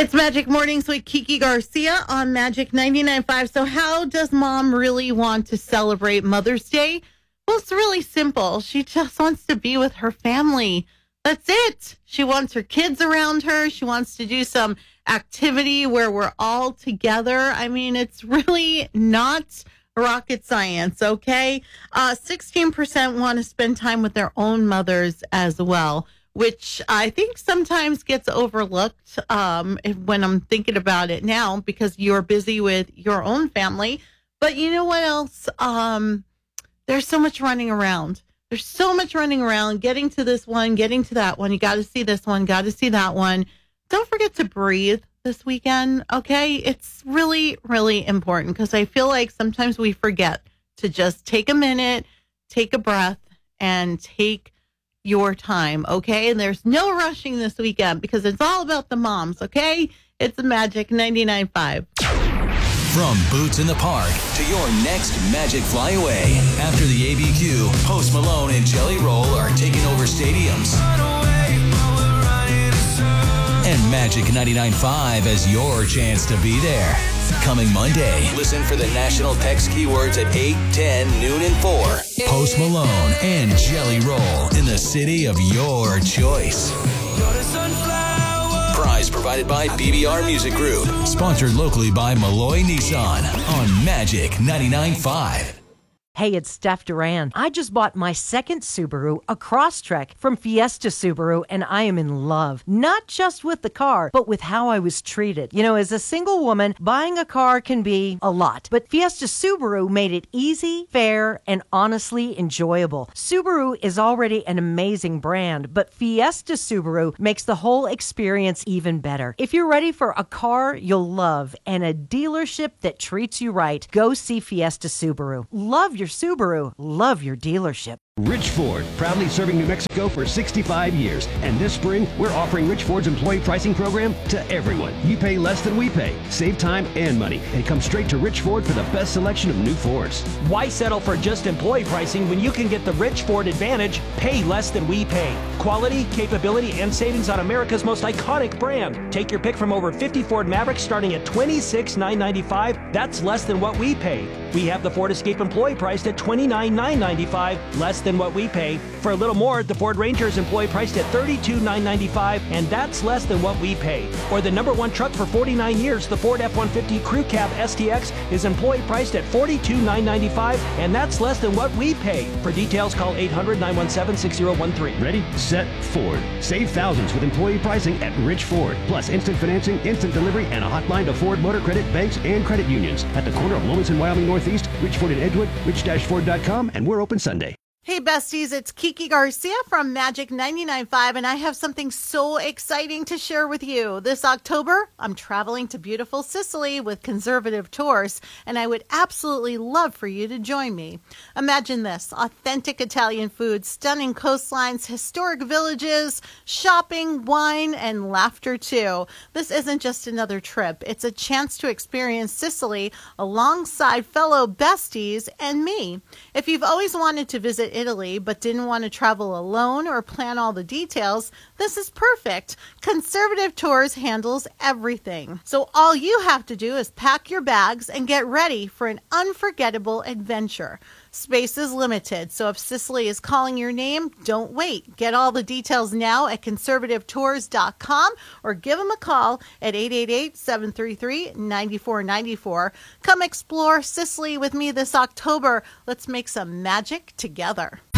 It's Magic Mornings with Kiki Garcia on Magic 99.5. So how does mom really want to celebrate Mother's Day? Well, it's really simple. She just wants to be with her family. That's it. She wants her kids around her. She wants to do some activity where we're all together. I mean, it's really not rocket science, okay? 16% want to spend time with their own mothers as well, which I think sometimes gets overlooked when I'm thinking about it now because you're busy with your own family. But you know what else? There's so much running around. There's so much running around, getting to this one, getting to that one. You got to see this one, got to see that one. Don't forget to breathe this weekend, okay? It's really, really important because I feel like sometimes we forget to just take a minute, take a breath, and take your time, okay? And there's no rushing this weekend because it's all about the moms, okay? It's Magic 99.5. From Boots in the Park to your next Magic Flyaway. After the ABQ, Post Malone and Jelly Roll are taking over stadiums. And Magic 99.5 as your chance to be there. Coming Monday, listen for the national text keywords at 8, 10, noon, and 4. Post Malone and Jelly Roll in the city of your choice. Prize provided by BBR Music Group. Sponsored locally by Malloy Nissan on Magic 99.5. Hey, it's Steph Duran. I just bought my second Subaru, a Crosstrek from Fiesta Subaru, and I am in love. Not just with the car, but with how I was treated. You know, as a single woman, buying a car can be a lot, but Fiesta Subaru made it easy, fair, and honestly enjoyable. Subaru is already an amazing brand, but Fiesta Subaru makes the whole experience even better. If you're ready for a car you'll love and a dealership that treats you right, go see Fiesta Subaru. Love your Subaru. Love your dealership. Rich Ford, proudly serving New Mexico for 65 years. And this spring, we're offering Rich Ford's employee pricing program to everyone. You pay less than we pay. Save time and money. And come straight to Rich Ford for the best selection of new Fords. Why settle for just employee pricing when you can get the Rich Ford Advantage, pay less than we pay? Quality, capability, and savings on America's most iconic brand. Take your pick from over 50 Ford Mavericks starting at $26,995. That's less than what we pay. We have the Ford Escape employee priced at $29,995, less than what we pay. For a little more, the Ford Ranger is employee priced at $32,995, and that's less than what we pay. Or the number one truck for 49 years, the Ford F-150 Crew Cab STX is employee priced at $42,995, and that's less than what we pay. For details, call 800-917-6013. Ready, set, Ford. Save thousands with employee pricing at Rich Ford. Plus instant financing, instant delivery, and a hotline to Ford Motor Credit, banks, and credit unions. At the corner of Lomas and Wyoming Northeast, Rich Ford in Edgewood, rich-ford.com, and we're open Sunday. Hey, besties, it's Kiki Garcia from Magic 99.5, and I have something so exciting to share with you. This October, I'm traveling to beautiful Sicily with Conservative Tours, and I would absolutely love for you to join me. Imagine this: authentic Italian food, stunning coastlines, historic villages, shopping, wine, and laughter, too. This isn't just another trip. It's a chance to experience Sicily alongside fellow besties and me. If you've always wanted to visit Italy but didn't want to travel alone or plan all the details, this is perfect. Conservative Tours handles everything. So all you have to do is pack your bags and get ready for an unforgettable adventure. Space is limited, so if Sicily is calling your name, don't wait. Get all the details now at conservativetours.com or give them a call at 888-733-9494. Come explore Sicily with me this October. Let's make some magic together.